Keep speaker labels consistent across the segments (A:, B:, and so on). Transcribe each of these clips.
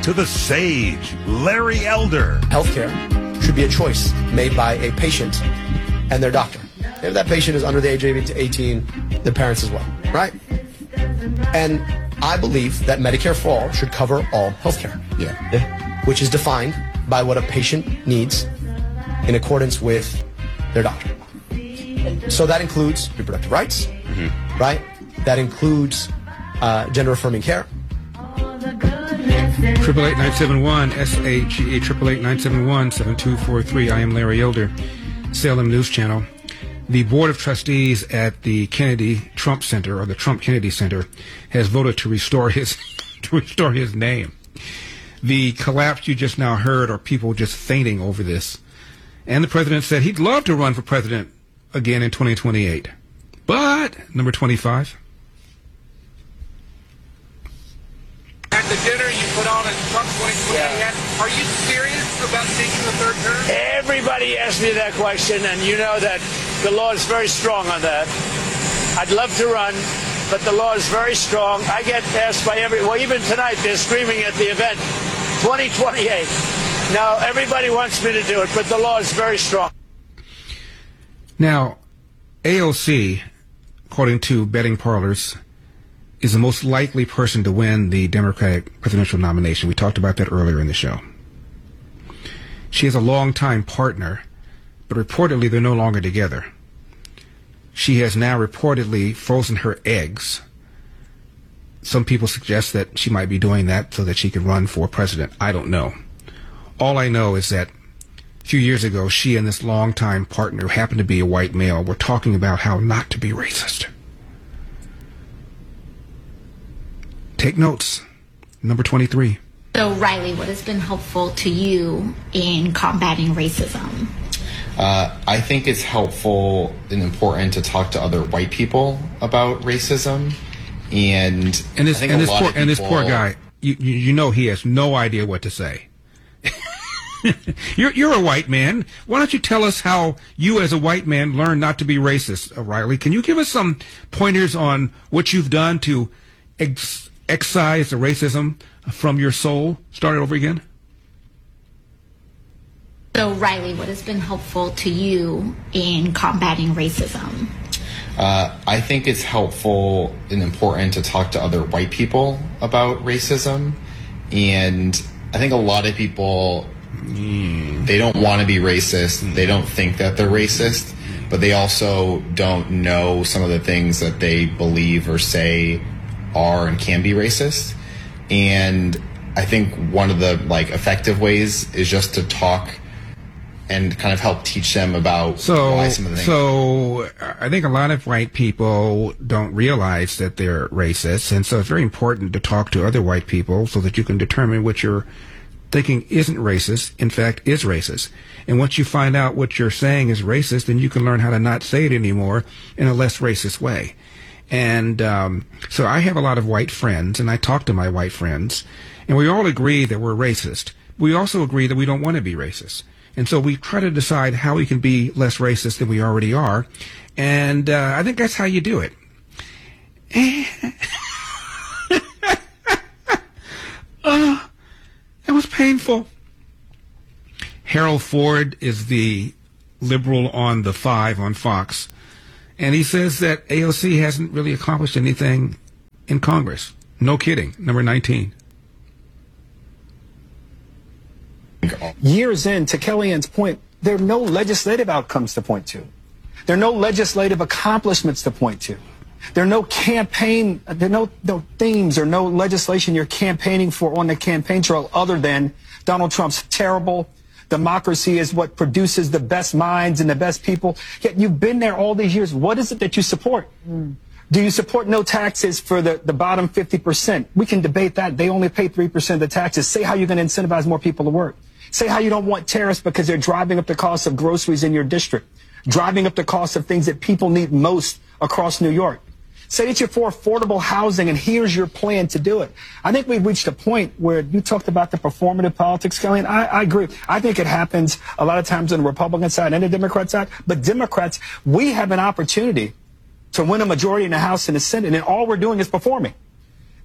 A: to the sage, Larry Elder.
B: Healthcare should be a choice made by a patient and their doctor. If that patient is under the age of 18, the parents as well, right? And I believe that Medicare for All should cover all healthcare.
C: Yeah.
B: Which is defined by what a patient needs in accordance with their doctor. So that includes reproductive rights, right? That includes gender-affirming care.
D: 888-971 SAGE 888-971-7243. I am Larry Elder, Salem News Channel. The Board of Trustees at the Kennedy Trump Center, or the Trump Kennedy Center, has voted to restore his name. The collapse you just now heard are people just fainting over this. And the president said he'd love to run for president again in 2028. But, number 25.
E: At the dinner you put on at Trump 2028, are you serious about seeking the third term?
F: Everybody asks me that question, and you know that the law is very strong on that. I'd love to run, but the law is very strong. I get asked by well, even tonight they're screaming at the event, 2028. No, everybody wants me to do it, but the law is very strong.
D: Now, AOC, according to betting parlors, is the most likely person to win the Democratic presidential nomination. We talked about that earlier in the show. She is a longtime partner, but reportedly they're no longer together. She has now reportedly frozen her eggs. Some people suggest that she might be doing that so that she can run for president. I don't know. All I know is that a few years ago, she and this longtime partner, who happened to be a white male, were talking about how not to be racist. Take notes. Number 23.
G: So, Riley, what has been helpful to you in combating racism?
C: I think it's helpful and important to talk to other white people about racism. And
D: this poor guy, you know he has no idea what to say. You're a white man. Why don't you tell us how you as a white man learned not to be racist, Riley? Can you give us some pointers on what you've done to excise the racism from your soul? Start it over again.
G: So, Riley, what has been helpful to you in combating racism?
C: I think it's helpful and important to talk to other white people about racism. And I think a lot of people, they don't want to be racist. They don't think that they're racist, but they also don't know some of the things that they believe or say are and can be racist. And I think one of the effective ways is just to talk and kind of help teach them about why some of the things.
D: So I think a lot of white people don't realize that they're racist, and so it's very important to talk to other white people so that you can determine what you're thinking isn't racist, in fact, is racist. And once you find out what you're saying is racist, then you can learn how to not say it anymore in a less racist way. And so I have a lot of white friends, and I talk to my white friends, and we all agree that we're racist. We also agree that we don't want to be racist. And so we try to decide how we can be less racist than we already are. And I think that's how you do it. That was painful. Harold Ford is the liberal on the 5 on Fox. And he says that AOC hasn't really accomplished anything in Congress. No kidding. Number 19.
H: Years in, to Kellyanne's point, there are no legislative outcomes to point to. There are no legislative accomplishments to point to. There are no campaign, there are no themes or no legislation you're campaigning for on the campaign trail other than Donald Trump's terrible. Democracy is what produces the best minds and the best people. Yet you've been there all these years. What is it that you support? Do you support no taxes for the bottom 50%? We can debate that. They only pay 3% of the taxes. Say how you're going to incentivize more people to work. Say how you don't want tariffs because they're driving up the cost of groceries in your district, driving up the cost of things that people need most across New York. Say that you're for affordable housing, and here's your plan to do it. I think we've reached a point where you talked about the performative politics, Kellyanne. I agree. I think it happens a lot of times on the Republican side and the Democrat side. But Democrats, we have an opportunity to win a majority in the House and the Senate, and all we're doing is performing.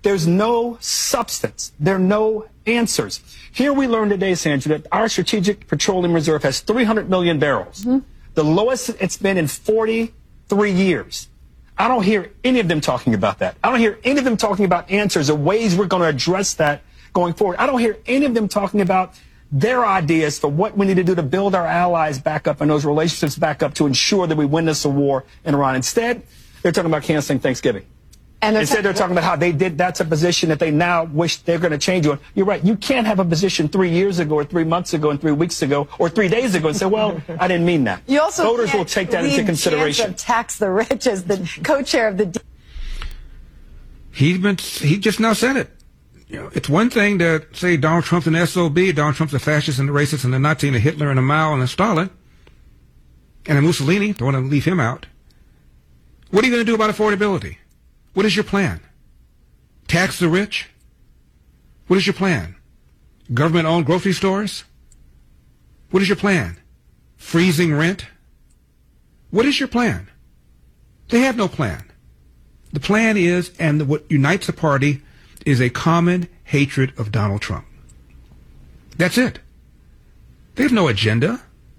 H: There's no substance. There are no answers. Here we learned today, Sandra, that our Strategic Petroleum Reserve has 300 million barrels, the lowest it's been in 43 years. I don't hear any of them talking about that. I don't hear any of them talking about answers or ways we're going to address that going forward. I don't hear any of them talking about their ideas for what we need to do to build our allies back up and those relationships back up to ensure that we win this war in Iran. Instead, they're talking about canceling Thanksgiving. And instead, they're talking about how they did. That's a position that they now wish they're going to change on. You're right. You can't have a position 3 years ago or 3 months ago and 3 weeks ago or 3 days ago and say, well, I didn't mean that.
I: You also
H: Voters will take that into consideration.
I: Tax the rich as the co-chair of the...
D: He just now said it. You know, it's one thing to say Donald Trump's an SOB, Donald Trump's a fascist and a racist and a Nazi and a Hitler and a Mao and a Stalin and a Mussolini. Don't want to leave him out. What are you going to do about affordability? What is your plan? Tax the rich? What is your plan? Government-owned grocery stores? What is your plan? Freezing rent? What is your plan? They have no plan. The plan is, and what unites the party, is a common hatred of Donald Trump. That's it. They have no agenda.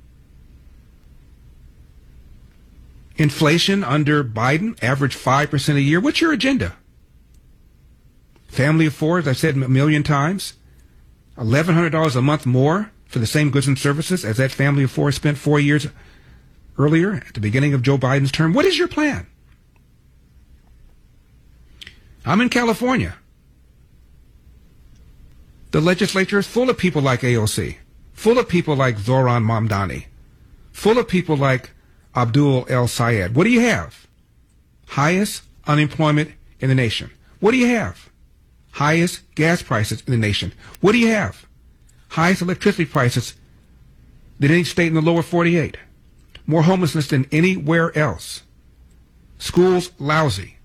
D: Inflation under Biden, average 5% a year. What's your agenda? Family of four, as I've said a million times, $1,100 a month more for the same goods and services as that family of four spent 4 years earlier at the beginning of Joe Biden's term. What is your plan? I'm in California. The legislature is full of people like AOC, full of people like Zoran Mamdani, full of people like Abdul El Sayed. What do you have? Highest unemployment in the nation. What do you have? Highest gas prices in the nation. What do you have? Highest electricity prices than any state in the lower 48. More homelessness than anywhere else. Schools lousy.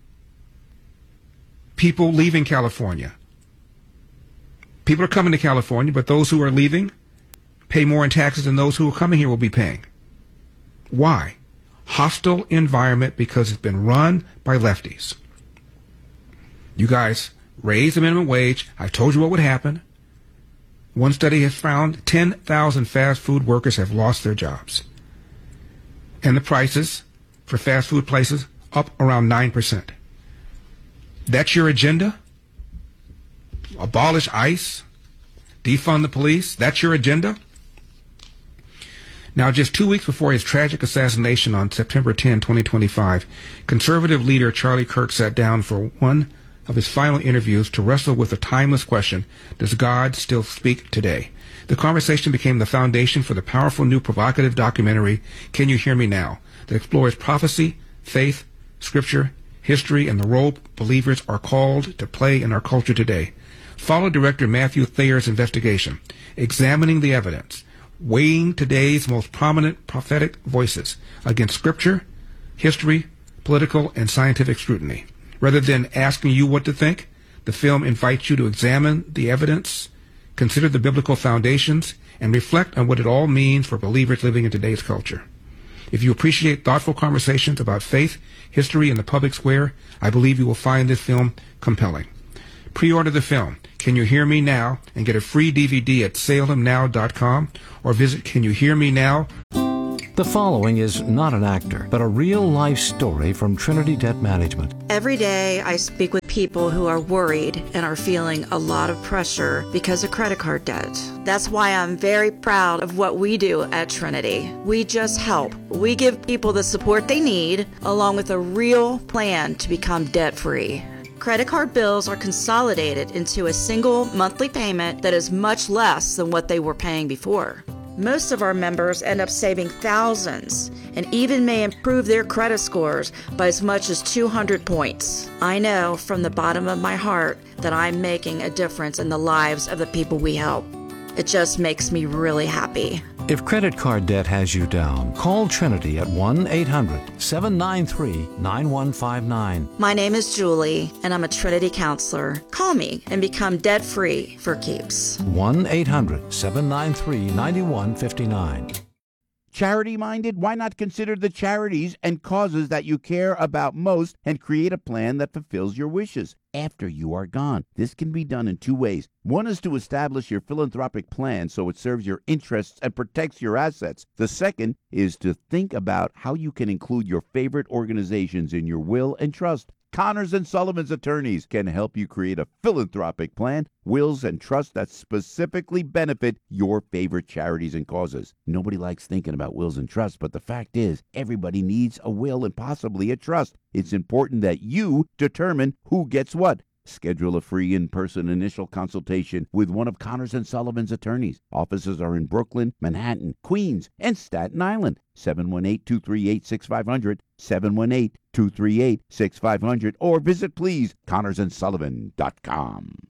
D: People leaving California. People are coming to California, but those who are leaving pay more in taxes than those who are coming here will be paying. Why? Hostile environment because it's been run by lefties. You guys raise the minimum wage. I told you what would happen. One study has found 10,000 fast food workers have lost their jobs. And the prices for fast food places up around 9%. That's your agenda? Abolish ICE? Defund the police? That's your agenda? Now, just 2 weeks before his tragic assassination on September 10, 2025, conservative leader Charlie Kirk sat down for one of his final interviews to wrestle with the timeless question, does God still speak today? The conversation became the foundation for the powerful new provocative documentary, Can You Hear Me Now?, that explores prophecy, faith, scripture, history, and the role believers are called to play in our culture today. Follow director Matthew Thayer's investigation, examining the evidence, weighing today's most prominent prophetic voices against scripture, history, political, and scientific scrutiny. Rather than asking you what to think, the film invites you to examine the evidence, consider the biblical foundations, and reflect on what it all means for believers living in today's culture. If you appreciate thoughtful conversations about faith, history, and the public square, I believe you will find this film compelling. Pre-order the film, Can You Hear Me Now?, and get a free DVD at salemnow.com or visit Can You Hear Me Now?
J: The following is not an actor, but a real-life story from Trinity Debt Management.
K: Every day I speak with people who are worried and are feeling a lot of pressure because of credit card debt. That's why I'm very proud of what we do at Trinity. We just help. We give people the support they need, along with a real plan to become debt-free. Credit card bills are consolidated into a single monthly payment that is much less than what they were paying before. Most of our members end up saving thousands and even may improve their credit scores by as much as 200 points. I know from the bottom of my heart that I'm making a difference in the lives of the people we help. It just makes me really happy.
J: If credit card debt has you down, call Trinity at 1-800-793-9159.
K: My name is Julie, and I'm a Trinity counselor. Call me and become debt-free for keeps.
J: 1-800-793-9159.
L: Charity-minded? Why not consider the charities and causes that you care about most and create a plan that fulfills your wishes after you are gone? This can be done in two ways. One is to establish your philanthropic plan so it serves your interests and protects your assets. The second is to think about how you can include your favorite organizations in your will and trust. Connors and Sullivan's attorneys can help you create a philanthropic plan, wills, and trusts that specifically benefit your favorite charities and causes. Nobody likes thinking about wills and trusts, but the fact is, everybody needs a will and possibly a trust. It's important that you determine who gets what. Schedule a free in-person initial consultation with one of Connors and Sullivan's attorneys. Offices are in Brooklyn, Manhattan, Queens, and Staten Island. 718-238-6500, 718-238-6500, or visit, please, ConnorsandSullivan.com.